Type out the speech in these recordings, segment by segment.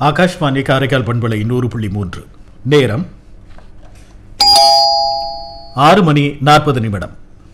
ஆகாஷ்வாணி காரைக்கால் பண்பலை 100.3. நேரம் 6:40.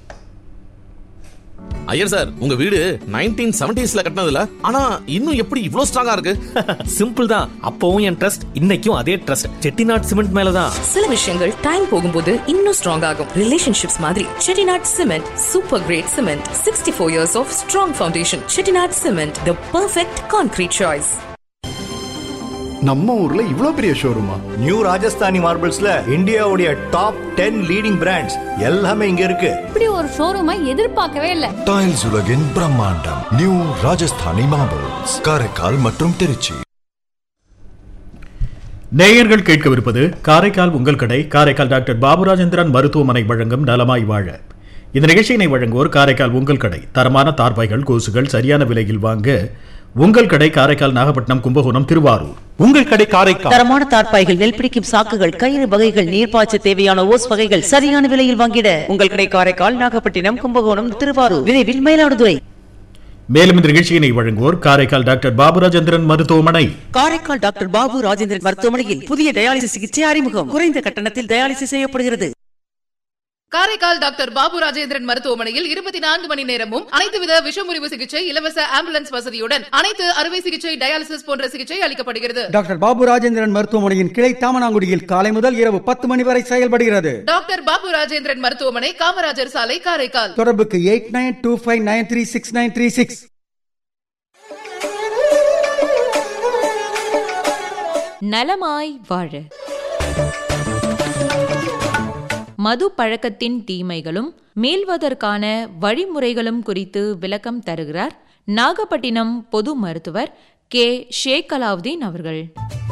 ஐயர் சார், உங்க வீடு 1970s கட்டினதுல ஆனா இன்னும் எப்படி இவ்ளோ ஸ்ட்ராங்கா இருக்கு? சிம்பிள் தான். அப்பவும் என் ட்ரஸ்ட், இன்னைக்கும் அதே ட்ரஸ்ட். செட்டிநாட் சிமெண்ட் மேலதான். சில விஷயங்கள் டைம் போகும்போது இன்னும் ஸ்ட்ராங் ஆகும். ரிலேஷன்ஷிப்ஸ் மாதிரி Chettinad cement super great cement. 64 years of strong foundation. Chettinad cement, the perfect concrete choice. நம்ம ஊர்ல இவ்ளோ பெரிய ஷோரூமா? நியூ ராஜஸ்தானி மார்பிள்ஸ்ல இந்தியாவுடைய டாப் 10 லீடிங் பிராண்ட்ஸ் எல்லாமே இங்க இருக்கு. இப்படி ஒரு ஷோரூமை எதிர்பார்க்கவே இல்ல. டைல்ஸ் உலகின் பிரம்மாண்டம் நியூ ராஜஸ்தானி மார்பிள்ஸ், காரைக்கால் மற்றும் திருச்சி. நேயர்கள் கேட்கவிருப்பது காரைக்கால் உங்கள் கடை. காரைக்கால் டாக்டர் பாபுராஜேந்திரன் மருத்துவமனை வழங்கும் நலமாய் வாழ. இந்த நிகழ்ச்சியினை வழங்குவோர் காரைக்கால் உங்கள் கடை. தரமான தார்பாய்கள், கொசுகள் சரியான விலையில் வாங்க உங்கள் கடை. காரைக்கால், நாகப்பட்டினம், கும்பகோணம், திருவாரூர். உங்கள் கடை காரைக்கால். தரமான தார்பாய்கள், நெல் பிடிக்கும் சாக்குகள், கயிறு வகைகள், நீர்ப்பாய்ச்ச தேவையான ஓஸ் வகைகள் சரியான விலையில் வாங்கிட உங்கள் கடை காரைக்கால், நாகப்பட்டினம், கும்பகோணம், திருவாரூர். விரைவில் மயிலாடுதுறை. மேலும் இந்த நிகழ்ச்சியினை வழங்குவோர் காரைக்கால் டாக்டர் பாபுராஜேந்திரன் மருத்துவமனை. காரைக்கால் டாக்டர் பாபு ராஜேந்திரன் மருத்துவமனையில் புதிய டயாலிசிஸ் சிகிச்சை அறிமுகம். குறைந்த கட்டணத்தில் டயாலிசிஸ் செய்யப்படுகிறது. காரைக்கால் டாக்டர் பாபு ராஜேந்திரன் மருத்துவமனையில் 24 மணி நேரமும் அனைத்து வித விஷமுறிவு சிகிச்சை, இலவச ஆம்புலன்ஸ் வசதியுடன் அனைத்து அறுவை சிகிச்சை, டயாலிசிஸ் போன்ற சிகிச்சை அளிக்கப்படுகிறது. டாக்டர் பாபு ராஜேந்திரன் மருத்துவமனையின் கிளை தாமனாங்குடியில் காலை முதல் இரவு 10 மணி வரை செயல்படுகிறது. டாக்டர் பாபு ராஜேந்திரன் மருத்துவமனை, காமராஜர் சாலை, காரைக்கால். தொடர்புக்கு 8925936936. நலமாய் வாழ. மது பழக்கத்தின் தீமைகளும் மீள்வதற்கான வழிமுறைகளும் குறித்து விளக்கம் தருகிறார் நாகப்பட்டினம் பொது மருத்துவர் கே. ஷேக் அலாவுதீன் அவர்கள்.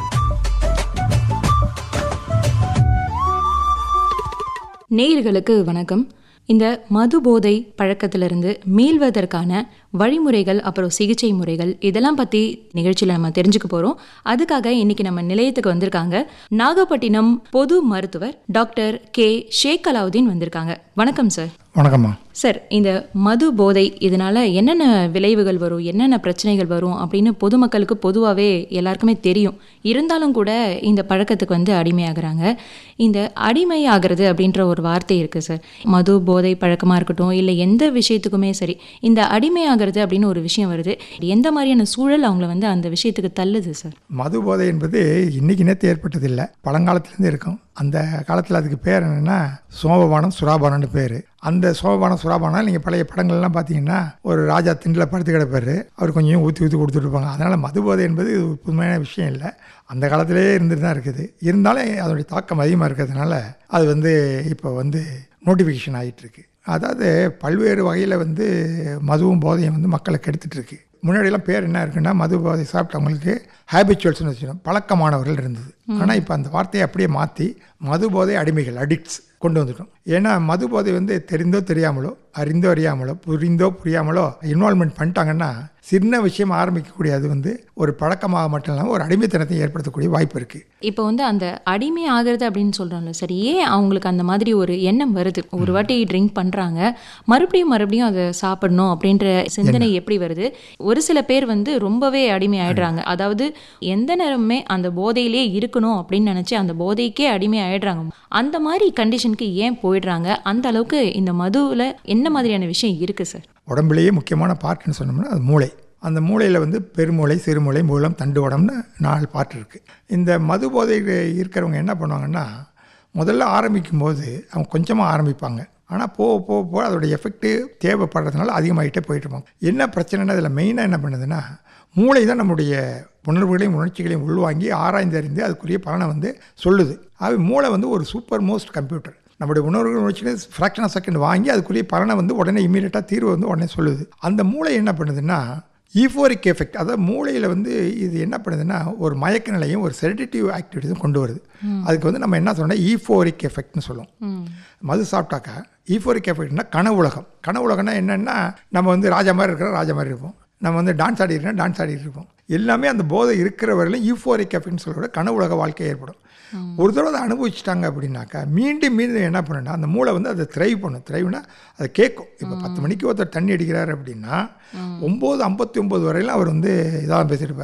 நேயர்களுக்கு வணக்கம். இந்த மது போதை பழக்கத்திலிருந்து மீள்வதற்கான வழிமுறைகள், அப்புறம் சிகிச்சை முறைகள், இதெல்லாம் பற்றி நிகழ்ச்சியில் நம்ம தெரிஞ்சுக்க போகிறோம். அதுக்காக இன்னைக்கு நம்ம நிலையத்துக்கு வந்திருக்காங்க நாகப்பட்டினம் பொது மருத்துவர் டாக்டர் கே. ஷேக் அலாவுதீன் வந்திருக்காங்க. வணக்கம் சார். வணக்கம்மா. சார், இந்த மது போதை இதனால என்னென்ன விளைவுகள் வரும், என்னென்ன பிரச்சனைகள் வரும் அப்படின்னு பொதுமக்களுக்கு பொதுவாகவே எல்லாருக்குமே தெரியும். இருந்தாலும் கூட இந்த பழக்கத்துக்கு அடிமையாகிறாங்க. இந்த அடிமையாகிறது அப்படின்ற ஒரு வார்த்தை இருக்குது சார். மது போதை பழக்கமாக இருக்கட்டும், இல்லை எந்த விஷயத்துக்குமே சரி, இந்த அடிமையாகிறது அப்படின்னு ஒரு விஷயம் வருது. எந்த மாதிரியான சூழல் அவங்கள அந்த விஷயத்துக்கு தள்ளுது சார்? மது போதை என்பது இன்னைக்கு நேற்று ஏற்பட்டதில்லை, பழங்காலத்துலேருந்து இருக்கும். அந்த காலத்தில் அதுக்கு பேர் என்னென்னா சோமபானம், சுறாபானம்னு பேர். அந்த சோமபானம், சுறாபானம் நீங்கள் பழைய படங்கள்லாம் பார்த்தீங்கன்னா ஒரு ராஜா திண்டில் படுத்து கிடப்பார், அவர் கொஞ்சம் ஊற்றி ஊற்றி கொடுத்துட்ருப்பாங்க. அதனால் மது போதை என்பது ஒரு புதுமையான விஷயம் இல்லை, அந்த காலத்திலே இருந்துட்டு தான் இருக்குது. இருந்தாலும் அதனுடைய தாக்கம் அதிகமாக இருக்கிறதுனால அது இப்போ நோட்டிஃபிகேஷன் ஆகிட்டுருக்கு. அதாவது பல்வேறு வகையில் மதுவும் போதையும் மக்களை கெடுத்துட்ருக்கு. முன்னாடியெல்லாம் பேர் என்ன இருக்குன்னா, மது போதை சாப்பிட்டவங்களுக்கு ஹேபிச்சுவல்ஸ்னு வச்சுக்கணும், பழக்கமானவர்கள் இருந்தது. ஆனால் இப்போ அந்த வார்த்தையை அப்படியே மாற்றி மது போதை அடிமைகள், அடிக்ட்ஸ் கொண்டு வந்துட்டோம். ஏன்னா மது போதை தெரிந்தோ தெரியாமலோ, அறிந்தோ அறியாமலோ, புரிந்தோ புரியாமலோ இன்வால்மெண்ட் பண்ணிட்டாங்கன்னா சின்ன விஷயம் ஆரம்பிக்கக்கூடிய அது ஒரு பழக்கமாக மட்டும் இல்லாமல் ஒரு அடிமைத்தனத்தை ஏற்படுத்தக்கூடிய வாய்ப்பு இருக்குது. இப்போ அந்த அடிமை ஆகிறது அப்படின்னு சொல்கிறோம்ல சார், ஏன் அவங்களுக்கு அந்த மாதிரி ஒரு எண்ணம் வருது? ஒரு வாட்டி ட்ரிங்க் பண்ணுறாங்க, மறுபடியும் அதை சாப்பிடணும் அப்படின்ற சிந்தனை எப்படி வருது? ஒரு சில பேர் ரொம்பவே அடிமை ஆயிடுறாங்க. அதாவது எந்த நேரமுமே அந்த போதையிலே இருக்கணும் அப்படின்னு நினச்சி அந்த போதைக்கே அடிமை ஆயிடுறாங்க. அந்த மாதிரி கண்டிஷனுக்கு ஏன் போயிடுறாங்க? அந்த அளவுக்கு இந்த மதுவில் என்ன மாதிரியான விஷயம் இருக்குது சார்? உடம்புலேயே முக்கியமான பார்ட்டுன்னு சொன்னோம்னா அது மூளை. அந்த மூளையில் பெருமூளை, சிறுமூளை, மூலம், தண்டுவடம்னு 4 பார்ட் இருக்குது. இந்த மது போதை இருக்கிறவங்க என்ன பண்ணுவாங்கன்னா, முதல்ல ஆரம்பிக்கும் போது அவங்க கொஞ்சமாக ஆரம்பிப்பாங்க. ஆனால் போக போக போக அதோடய எஃபெக்ட்டு தேவைப்படுறதுனால அதிகமாகிட்டே போயிட்டுருப்பாங்க. என்ன பிரச்சனைனா அதில் மெயினாக என்ன பண்ணுதுன்னா, மூளை தான் நம்முடைய உணர்வுகளையும் உணர்ச்சிகளையும் உள்வாங்கி ஆராய்ந்து அறிந்து அதுக்குரிய பலனை சொல்லுது. அது மூளை ஒரு சூப்பர் மோஸ்ட் கம்ப்யூட்டர். நம்முடைய உணர்வுகள் உணர்ச்சிகள் ஃப்ராக்ஷன் ஆஃப் செகண்ட் வாங்கி அதுக்குரிய பலனை உடனே இமீடியட்டாக தீர்வு உடனே சொல்லுது. அந்த மூளை என்ன பண்ணுதுன்னா ஈஃபோரிக் எஃபெக்ட், அதாவது மூளையில் இது என்ன பண்ணுதுன்னா ஒரு மயக்க நிலையும் ஒரு செடேட்டிவ் ஆக்டிவிட்டிஸும் கொண்டு வருது. அதுக்கு நம்ம என்ன சொன்னால் ஈஃபோரிக் எஃபெக்ட்னு சொல்லுவோம். மது சாப்பிட்டாக்கா ஈஃபோரிக் எஃபெக்ட்னா கனவு உலகம். கனவு உலகம்னா என்னென்னா, நம்ம ராஜா மாதிரி இருக்கிற ராஜா மாதிரி இருப்போம், நம்ம டான்ஸ் ஆடி இருக்கோம் டான்ஸ் ஆடிட்டு இருப்போம். எல்லாமே அந்த போதை இருக்கிற வரையிலும் ஈஃபோரிக் எஃபெக்ட்னு சொல்ல கனவு உலக வாழ்க்கை ஏற்படும். ஒரு தடவை அதை அனுபவிச்சிட்டாங்க அப்படின்னாக்கா மீண்டும் என்ன பண்ணுன்னா அந்த மூளை அதை த்ரைவ் பண்ணும். த்ரைவ்னா அதை கேட்கும். இப்போ 10 மணிக்கு ஒருத்தர் தண்ணி அடிக்கிறார் அப்படின்னா 9:59 வரையிலும் அவர் இதாக பேசியிருப்பார்.